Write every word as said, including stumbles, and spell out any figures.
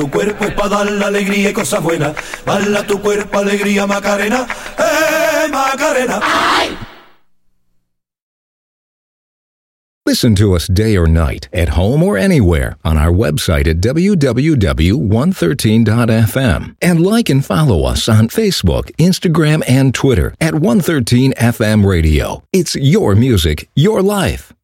Tu cuerpo es para dar la alegría y cosas buenas. Bala tu cuerpo, alegría, Macarena. ¡Eh, Macarena! ¡Ay! Listen to us day or night, at home or anywhere, on our website at w w w dot one thirteen dot f m. And like and follow us on Facebook, Instagram, and Twitter at one thirteen F M Radio. It's your music, your life.